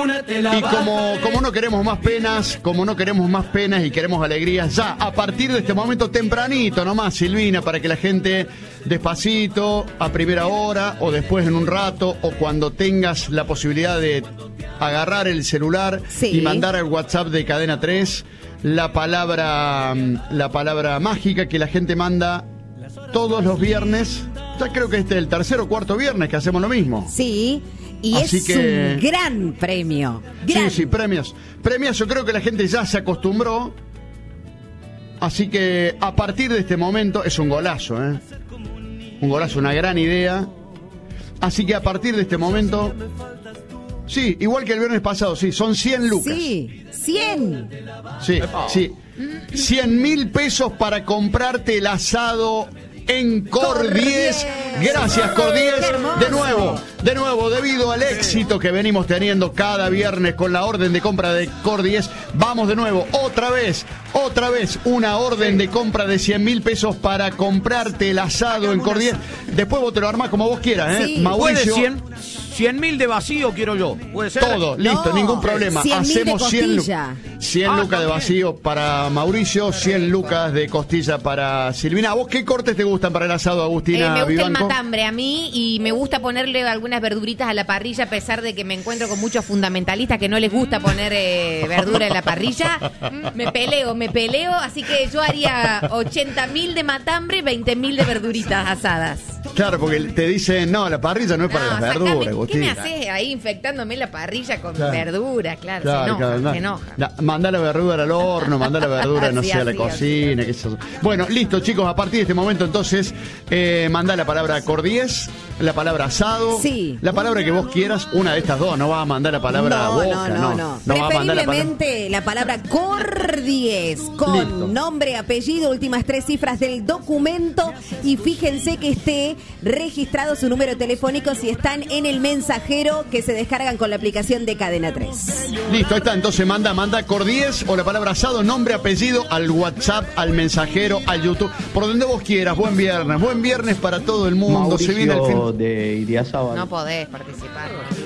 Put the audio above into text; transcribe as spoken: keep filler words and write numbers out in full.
Y como, como no queremos más penas, como no queremos más penas y queremos alegrías, ya a partir de este momento tempranito nomás, Silvina, para que la gente despacito, a primera hora, o después en un rato, o cuando tengas la posibilidad de agarrar el celular sí. y mandar al WhatsApp de Cadena tres la palabra, la palabra mágica que la gente manda todos los viernes. Ya creo que este es el tercer o cuarto viernes que hacemos lo mismo. Sí, y Así es que... un gran premio. Gran. Sí, sí, premios. Premios, yo creo que la gente ya se acostumbró. Así que a partir de este momento es un golazo, ¿eh? Un golazo, una gran idea. Así que a partir de este momento... Sí, igual que el viernes pasado, sí, son cien lucas. Sí, cien. Sí, sí. cien mil pesos para comprarte el asado en Cordies. Gracias, Cordies. De nuevo, de nuevo, debido al éxito que venimos teniendo cada viernes con la orden de compra de Cordies, vamos de nuevo, otra vez, otra vez, una orden de compra de cien mil pesos para comprarte el asado en Cordies. Después vos te lo armás como vos quieras, ¿eh? Sí. Mauricio. cien mil de vacío quiero yo. ¿Puede ser? Todo, listo, No, ningún problema. cien mil Hacemos de cien, lu- costilla. cien Ah, lucas de también. vacío para Mauricio, cien lucas de costilla para Silvina. ¿A vos qué cortes te gustan para el asado, Eh, Agustina me gusta Vivanco? el matambre a mí y me gusta ponerle algunas verduritas a la parrilla, a pesar de que me encuentro con muchos fundamentalistas que no les gusta poner eh, verdura en la parrilla. Me peleo, me peleo, así que yo haría ochenta mil de matambre, veinte mil de verduritas asadas. Claro, porque te dicen, no, la parrilla no es para No, las sacame, verduras, ¿qué Agustina. me haces ahí infectándome la parrilla con Claro. verdura? Claro, Claro, se enoja, claro, no. se enoja. Na- Mandá la verdura al horno, mandá la verdura, no Sí, sé, a la así, cocina. Qué sé yo. Bueno, listo, chicos, a partir de este momento, entonces, eh, mandá la palabra cordies, la palabra asado, Sí. la palabra que vos quieras, una de estas dos, no vas a mandar la palabra no, boca, no, no, no. no vas a mandar la palabra... Preferiblemente la palabra Cordies con Listo. nombre, apellido, últimas tres cifras del documento y fíjense que esté registrado su número telefónico si están en el mensajero que se descargan con la aplicación de Cadena tres. Listo, ahí está, entonces manda, manda cordies o la palabra asado, nombre, apellido, al WhatsApp, al mensajero, al YouTube, por donde vos quieras. Buen viernes, buen viernes para todo el mundo. Se viene el fin. de Idiazábal. No podés participar.